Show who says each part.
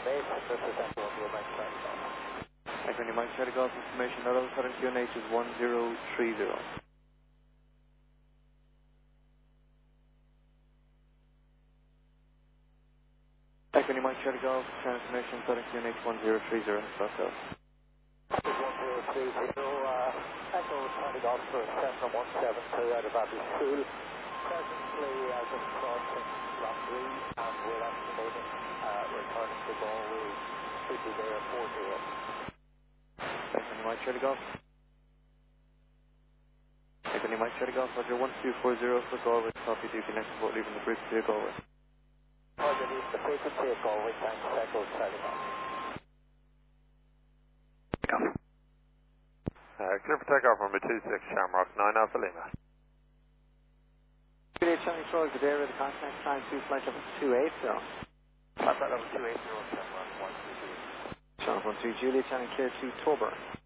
Speaker 1: base. This is Echo Romeo Mike Charlie Golf.
Speaker 2: Echo Mike Charlie Golf, information that all current QNH is 1030. Echo Mike Charlie Golf, transmission current QNH 1030, Stockholm.
Speaker 1: 1030, Echo Charlie Golf for Cessna 172 out of Abbey School. Presently just crossing Loughree and we're estimating returning to Galway should be there at 40.
Speaker 2: Echo Mike Charlie Golf. Echo Mike Charlie Golf, Roger 1240 for Galway, copy Duke next report leaving the frequency of Galway.
Speaker 1: Roger, leave the frequency of Galway, thanks, Echo Charlie Golf.
Speaker 3: Clear for takeoff from 26 Shamrock 9 Alpha Lima.
Speaker 2: Juliet Channel Control, good area of the contact time 2 flight level 280.
Speaker 1: Flight level 280, Shamrock 123.
Speaker 2: Shamrock 13, Juliet Channel clear to Tober.